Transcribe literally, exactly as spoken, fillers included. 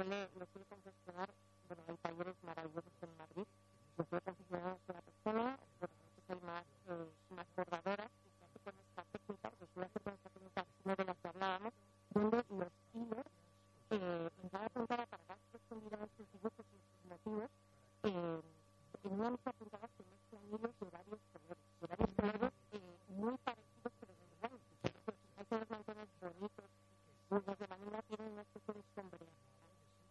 suele, lo suele confeccionar, bueno, hay talleres maravillosos en Madrid, lo suele confeccionar una sola persona, bueno, a hay más, eh, más bordadoras, y se hace con esta técnica, se suele hacer con esta técnica de la que hablábamos, donde los hilos, eh, en cada puntada para dar profundidad a sus dibujos y sus motivos, eh, en una misma puntada se mezclan hilos de varios colores, de varios colores